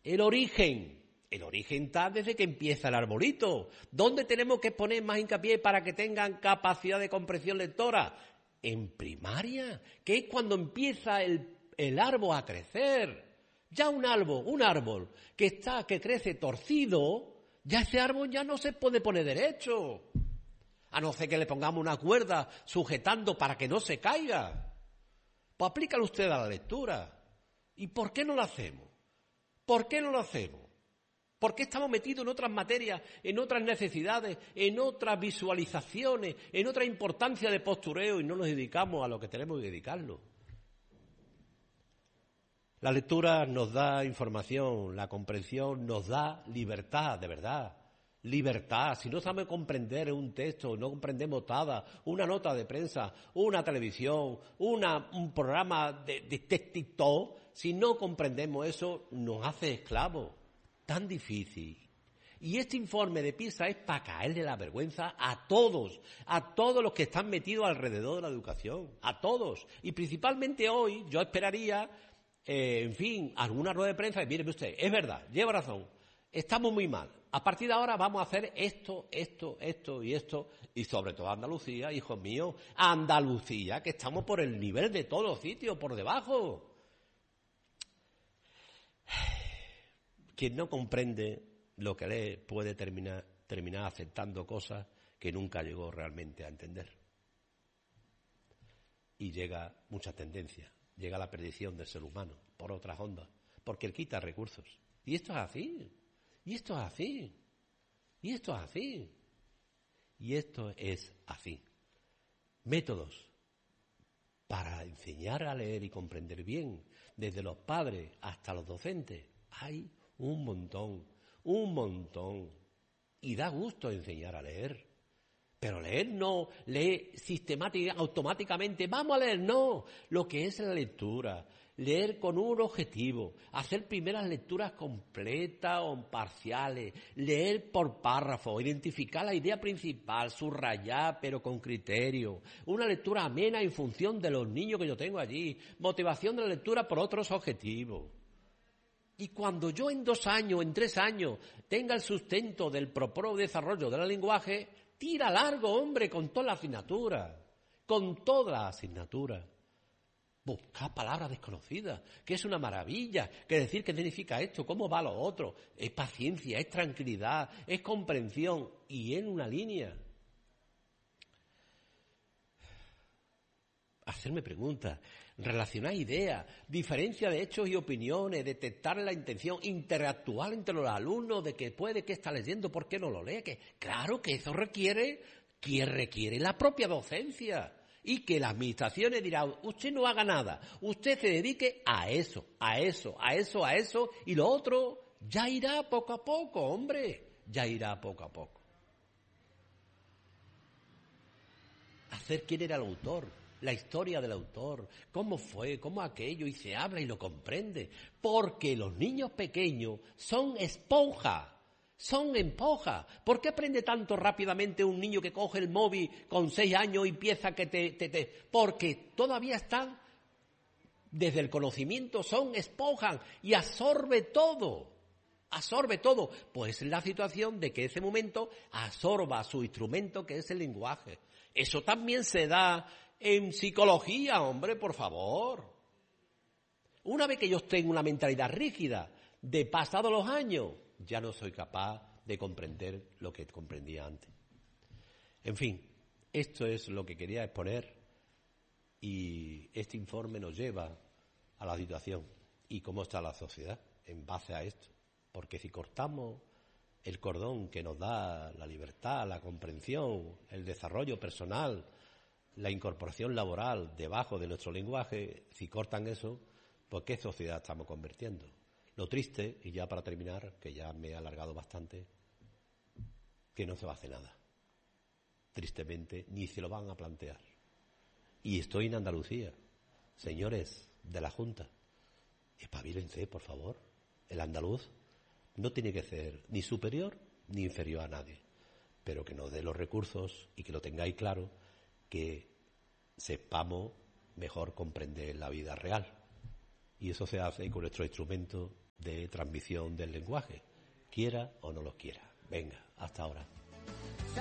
El origen. El origen está desde que empieza el arbolito. ¿Dónde tenemos que poner más hincapié para que tengan capacidad de comprensión lectora? En primaria, que es cuando empieza el árbol a crecer. Ya un árbol que crece torcido, ya ese árbol ya no se puede poner derecho. A no ser que le pongamos una cuerda sujetando para que no se caiga. Pues aplícalo usted a la lectura. ¿Y por qué no lo hacemos? ¿Por qué no lo hacemos? ¿Por qué estamos metidos en otras materias, en otras necesidades, en otras visualizaciones, en otra importancia de postureo y no nos dedicamos a lo que tenemos que dedicarlo? La lectura nos da información, la comprensión nos da libertad, de verdad. Libertad. Si no sabemos comprender un texto, no comprendemos nada, una nota de prensa, una televisión, un programa de TikTok, si no comprendemos eso, nos hace esclavos. Tan difícil. Y este informe de PISA es para caerle la vergüenza a todos los que están metidos alrededor de la educación, a todos. Y principalmente hoy yo esperaría, alguna rueda de prensa y mire usted, es verdad, lleva razón, estamos muy mal. A partir de ahora vamos a hacer esto y esto, y sobre todo Andalucía, hijos míos, Andalucía, que estamos por el nivel de todos los sitios, por debajo. Quien no comprende lo que lee puede terminar aceptando cosas que nunca llegó realmente a entender. Y llega mucha tendencia, llega la perdición del ser humano por otras ondas, porque él quita recursos. Y esto es así, y esto es así, y esto es así, y esto es así. Métodos para enseñar a leer y comprender bien, desde los padres hasta los docentes, hay un montón. Y da gusto enseñar a leer. Pero leer no, lee automáticamente, vamos a leer, no. Lo que es la lectura, leer con un objetivo, hacer primeras lecturas completas o parciales, leer por párrafo, identificar la idea principal, subrayar pero con criterio, una lectura amena en función de los niños que yo tengo allí, motivación de la lectura por otros objetivos. Y cuando yo en 2 años, en 3 años, tenga el sustento del propio desarrollo del lenguaje, tira largo, hombre, con toda la asignatura. Buscar palabras desconocidas, que es una maravilla, que decir qué significa esto, cómo va lo otro. Es paciencia, es tranquilidad, es comprensión y en una línea. Hacerme preguntas, relacionar ideas, diferencia de hechos y opiniones, detectar la intención, interactuar entre los alumnos de que puede que está leyendo, por qué no lo lee. Que claro que eso requiere la propia docencia y que las administraciones dirán, usted no haga nada, usted se dedique a eso y lo otro ya irá poco a poco, hombre, ya irá poco a poco. Hacer quién era el autor. La historia del autor, cómo fue, cómo aquello, y se habla y lo comprende. Porque los niños pequeños son esponja. ¿Por qué aprende tanto rápidamente un niño que coge el móvil con 6 años y empieza Porque todavía están, desde el conocimiento, son esponjas y absorbe todo. Pues es la situación de que ese momento absorba su instrumento que es el lenguaje. Eso también se da en psicología, hombre, por favor. Una vez que yo tengo una mentalidad rígida de pasados los años, ya no soy capaz de comprender lo que comprendía antes. En fin, esto es lo que quería exponer y este informe nos lleva a la situación y cómo está la sociedad en base a esto. Porque si cortamos el cordón que nos da la libertad, la comprensión, el desarrollo personal, la incorporación laboral debajo de nuestro lenguaje, si cortan eso, pues ¿qué sociedad estamos convirtiendo? Lo triste, y ya para terminar, que ya me he alargado bastante, que no se va a hacer nada. Tristemente, ni se lo van a plantear. Y estoy en Andalucía. Señores de la Junta, espabilense, por favor. El andaluz no tiene que ser ni superior ni inferior a nadie, pero que nos dé los recursos y que lo tengáis claro, que sepamos mejor comprender la vida real. Y eso se hace con nuestro instrumento de transmisión del lenguaje, quiera o no lo quiera. Venga, hasta ahora.